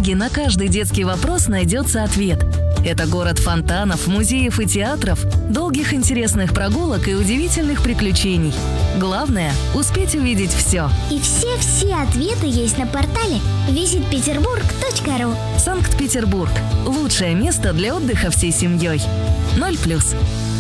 Праге на каждый детский вопрос найдется ответ. Это город фонтанов, музеев и театров, долгих интересных прогулок и удивительных приключений. Главное – успеть увидеть все. И все ответы есть на портале visitpeterburg.ru. Санкт-Петербург – лучшее место для отдыха всей семьей. 0+.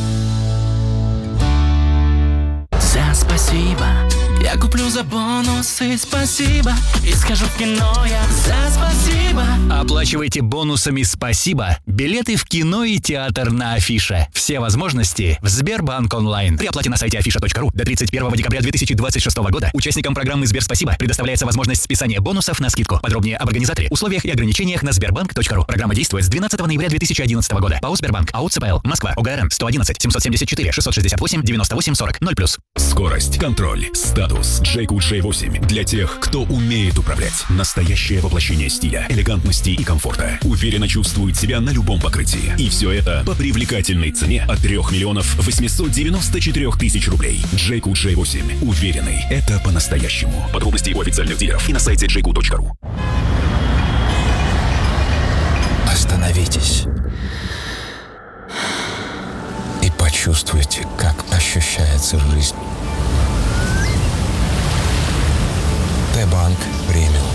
За спасибо. Я куплю за бонусы, спасибо. И схожу в кино я за спасибо. Оплачивайте бонусами «Спасибо» билеты в кино и театр на афише. Все возможности в Сбербанк онлайн. При оплате на сайте afisha.ru до 31 декабря 2026 года участникам программы «Сберспасибо» предоставляется возможность списания бонусов на скидку. Подробнее об организаторе, условиях и ограничениях на sberbank.ru. Программа действует с 12 ноября 2011 года. ПАО «Сбербанк». АО ЦПЛ. Москва. ОГРН 111 774 668 98 40 0+. Скорость, контроль, статус. Джейку J8 для тех, кто умеет управлять. Настоящее воплощение стиля, элегантности и комфорта. Уверенно чувствует себя на любом покрытии. И все это по привлекательной цене от 3 894 000 рублей. Джейку J8. Уверенный. Это по-настоящему. Подробности у официальных дилеров и на сайте jayco.ru. Остановитесь. И почувствуйте, как ощущается жизнь. Т-банк премиум.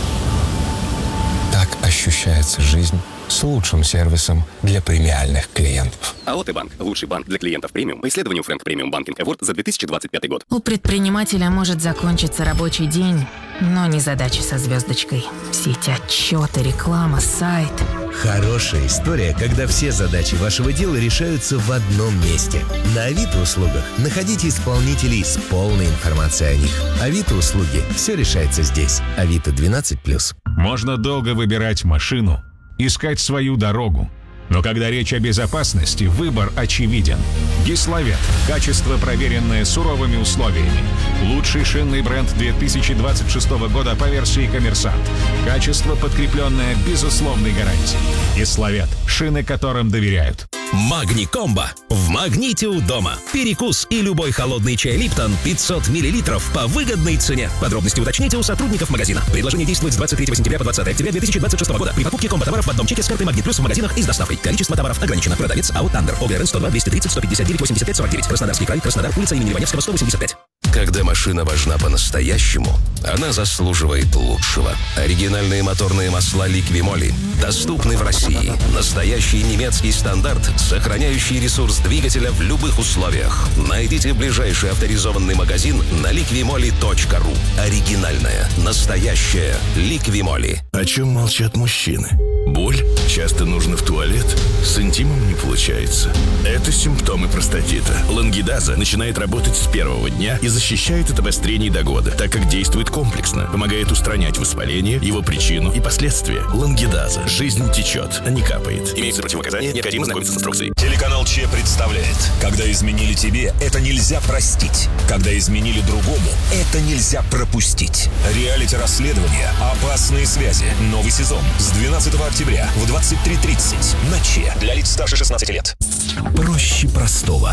Так ощущается жизнь с лучшим сервисом для премиальных клиентов. АО «Т-банк» – лучший банк для клиентов премиум по исследованию Frank Premium Banking Award за 2025 год. У предпринимателя может закончиться рабочий день, но не задачи со звездочкой. Все эти отчеты, реклама, сайт. Хорошая история, когда все задачи вашего дела решаются в одном месте. На Авито-услугах находите исполнителей с полной информацией о них. Авито-услуги. Все решается здесь. Авито 12+. Можно долго выбирать машину, искать свою дорогу. Но когда речь о безопасности, выбор очевиден. Гиславет. Качество, проверенное суровыми условиями. Лучший шинный бренд 2026 года по версии «Коммерсант». Качество, подкрепленное безусловной гарантией. Гиславет. Шины, которым доверяют. Магни Комбо. В магните у дома. Перекус и любой холодный чай Липтон 500 мл по выгодной цене. Подробности уточните у сотрудников магазина. Предложение действует с 23 сентября по 20 октября 2026 года. При покупке комбо-товаров в одном чеке с картой Магнит Плюс в магазинах и с доставкой. Количество товаров ограничено. Продавец АО Тандер. ОГРН 102 230 159 85 49. Краснодарский край. Краснодар. Улица имени Иваневского, 185. Когда машина важна по-настоящему, она заслуживает лучшего. Оригинальные моторные масла Ликвимоли доступны в России. Настоящий немецкий стандарт, сохраняющий ресурс двигателя в любых условиях. Найдите ближайший авторизованный магазин на liquimoli.ru. Оригинальная, настоящая Ликвимоли. О чем молчат мужчины? Боль? Часто нужно в туалет? С интимом не получается. Это симптомы простатита. Лангидаза начинает работать с первого дня и защищает от обострений до года, так как действует комплексно, помогает устранять воспаление, его причину и последствия. Лангидаза. Жизнь течет, а не капает. Имеются противопоказания, необходимо знакомиться с инструкцией. Телеканал Че представляет: когда изменили тебе, это нельзя простить. Когда изменили другому, это нельзя пропустить. Реалити-расследование «Опасные связи». Новый сезон с 12 октября в 23:30 на Че. Для лиц старше 16 лет. Проще простого.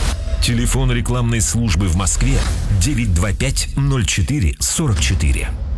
Телефон рекламной службы в Москве 925 04 44.